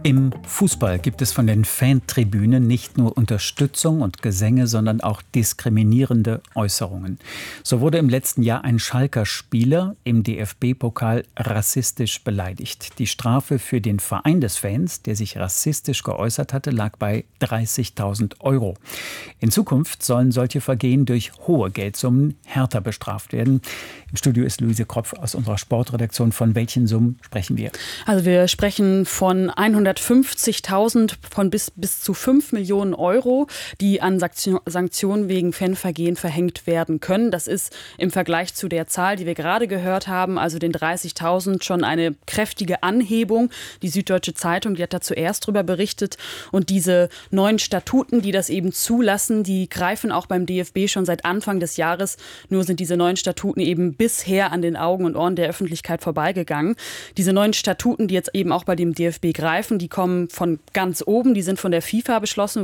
Im Fußball gibt es von den Fantribünen nicht nur Unterstützung und Gesänge, sondern auch diskriminierende Äußerungen. So wurde im letzten Jahr ein Schalker Spieler im DFB-Pokal rassistisch beleidigt. Die Strafe für den Verein des Fans, der sich rassistisch geäußert hatte, lag bei 30.000 Euro. In Zukunft sollen solche Vergehen durch hohe Geldsummen härter bestraft werden. Im Studio ist Luise Kropf aus unserer Sportredaktion. Von welchen Summen sprechen wir? Also wir sprechen von 150.000 von bis zu 5 Millionen Euro, die an Sanktionen wegen Fanvergehen verhängt werden können. Das ist im Vergleich zu der Zahl, die wir gerade gehört haben, also den 30.000, schon eine kräftige Anhebung. Die Süddeutsche Zeitung, die hat da zuerst drüber berichtet. Und diese neuen Statuten, die das eben zulassen, die greifen auch beim DFB schon seit Anfang des Jahres. Nur sind diese neuen Statuten eben bisher an den Augen und Ohren der Öffentlichkeit vorbeigegangen. Diese neuen Statuten, die jetzt eben auch bei dem DFB greifen, die kommen von ganz oben, die sind von der FIFA beschlossen